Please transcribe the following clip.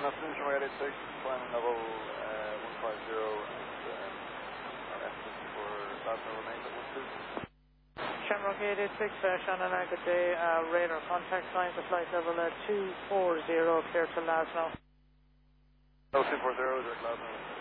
afternoon, Shamrock 886, climbing level 150 and our estimate for Glasgow remains at 12. Shamrock 886, Shannon, good day. Radar contact sign for flight level 240, clear to Glasgow. 240, direct Glasgow.